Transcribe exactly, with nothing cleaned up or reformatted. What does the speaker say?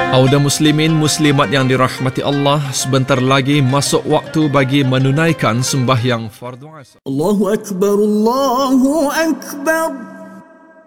Auda muslimin muslimat yang dirahmati Allah, sebentar lagi masuk waktu bagi menunaikan sembahyang fardu asar. Allahu akbar, Allahu akbar.